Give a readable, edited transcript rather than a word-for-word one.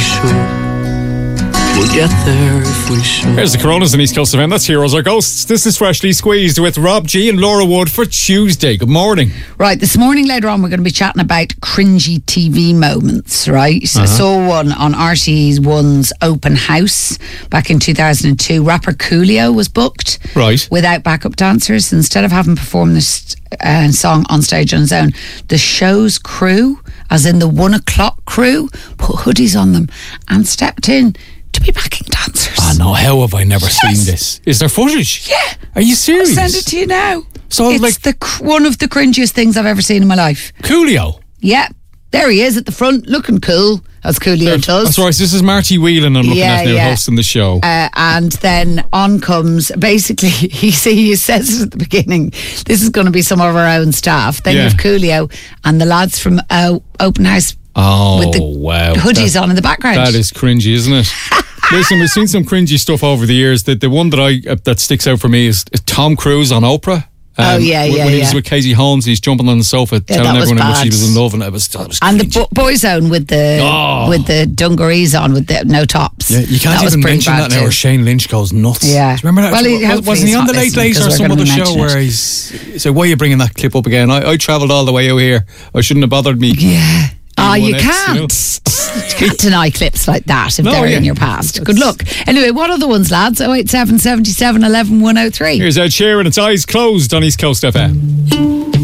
sure. We'll get there if we should. Here's the Coronas on East Coast FM. That's Heroes or Ghosts. This is Freshly Squeezed with Rob G and Laura Wood for Tuesday. Good morning. Right, this morning later on we're going to be chatting about cringy TV moments, right? I saw one on RTE1's Open House back in 2002. Rapper Coolio was booked without backup dancers. Instead of having performed this song on stage on his own, the show's crew, as in the 1 o'clock crew, put hoodies on them and stepped in to be backing dancers. Oh no, how have I never seen this? Is there footage? Yeah. Are you serious? I'll send it to you now. So it's one of the cringiest things I've ever seen in my life. Coolio? Yeah. There he is at the front, looking cool, as Coolio does. That's right, this is Marty Whelan I'm looking at now, hosting the show. And then on comes, basically, he says it at the beginning, this is going to be some of our own staff. Then you have Coolio and the lads from Open House with the hoodies on in the background. That is cringy, isn't it? Listen, we've seen some cringy stuff over the years. The one that sticks out for me is Tom Cruise on Oprah. When he was with Katie Holmes, he's jumping on the sofa, telling everyone how much he was in love, and it was and the Boyzone with the dungarees on with the no tops. Yeah, you can't even mention that now, or Shane Lynch goes nuts. Yeah, remember that? Well, wasn't he on the Late Late or some other show where he's so? Why are you bringing that clip up again? I travelled all the way out here. I shouldn't have bothered me. Yeah. You can't. You can't deny clips like that if they're in your past. Good luck. Anyway, what are the ones, lads? 087 77 11 103. Here's Ed Sheeran. It's Eyes Closed on East Coast FM.